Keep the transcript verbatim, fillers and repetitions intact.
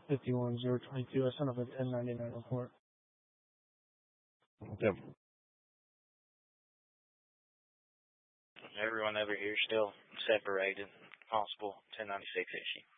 fifty-one zero twenty-two. I sent off a ten ninety-nine report. Yep. Everyone over here still separated. Possible ten ninety-six issue.